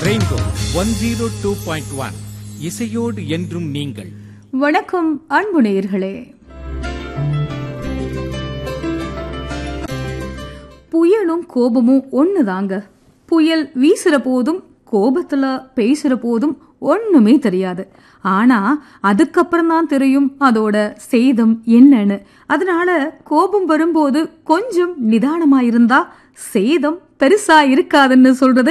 Rainbow 102.1 இசையோடு என்றும் நீங்கள். வணக்கம் அன்பு நேயர்களே. புயலும் கோபமும் ஒண்ணுதாங்க. புயல் வீசுற போதும் கோபத்துல பேசுற போதும் ஒண்ணுமே தெரியாது. ஆனா அதுக்கப்புறம் தான் தெரியும் அதோட சேதம் என்னன்னு. அதனால கோபம் வரும்போது கொஞ்சம் நிதானமா இருந்தா சேதம் பெருசா இருக்காதுன்னு சொல்றது